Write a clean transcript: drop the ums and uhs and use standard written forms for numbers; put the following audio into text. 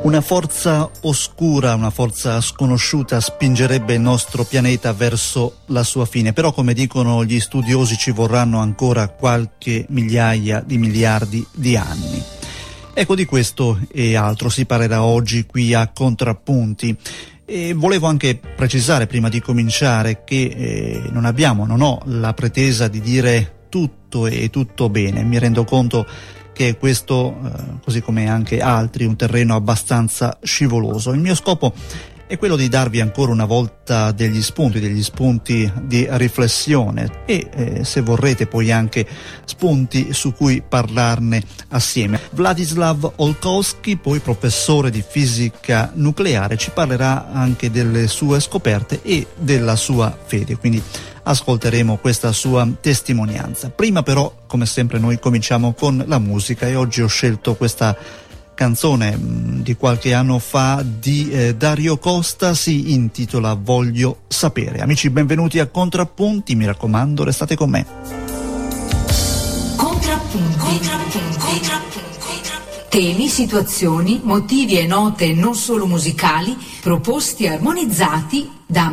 Una forza oscura, una forza sconosciuta spingerebbe il nostro pianeta verso la sua fine, però come dicono gli studiosi ci vorranno ancora qualche migliaia di miliardi di anni. Ecco, di questo e altro si parlerà oggi qui a Contrappunti. E volevo anche precisare prima di cominciare che non ho la pretesa di dire tutto e tutto bene. Mi rendo conto che questo, così come anche altri, un terreno abbastanza scivoloso. Il mio scopo è quello di darvi ancora una volta degli spunti di riflessione e se vorrete poi anche spunti su cui parlarne assieme. Vladislav Olkowski, poi professore di fisica nucleare, ci parlerà anche delle sue scoperte e della sua fede, quindi ascolteremo questa sua testimonianza. Prima però, come sempre, noi cominciamo con la musica e oggi ho scelto questa canzone di qualche anno fa di Dario Costa, si intitola Voglio sapere. Amici, benvenuti a Contrappunti, mi raccomando, restate con me. Contrappunti. Temi, situazioni, motivi e note non solo musicali, proposti e armonizzati da